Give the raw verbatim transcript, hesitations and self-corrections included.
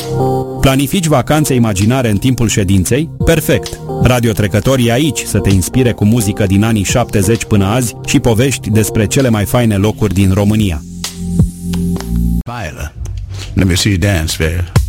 Planifici vacanțe imaginare în timpul ședinței? Perfect! Radiotrecătorii e aici să te inspire cu muzică din anii șaptezeci până azi și povești despre cele mai faine locuri din România. Viola, let me see you dance, Vera.